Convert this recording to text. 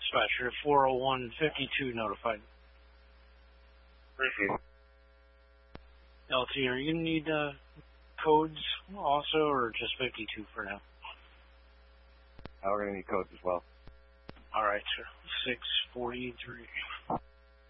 Dispatcher 401-52 notified. Appreciate it. LT, are you going to need codes also, or just 52 for now? We're going to need codes as well. All right, sir. 643.